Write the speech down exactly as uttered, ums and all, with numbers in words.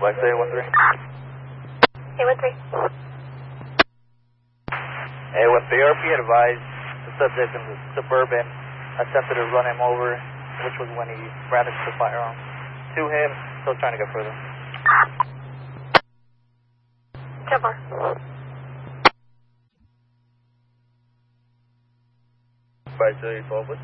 Black Day one three. A one three. A one three, R P advised the subject in the Suburban attempted to run him over, which was when he brandished the firearm to him, still trying to get further. ten four. Five two eight twelve.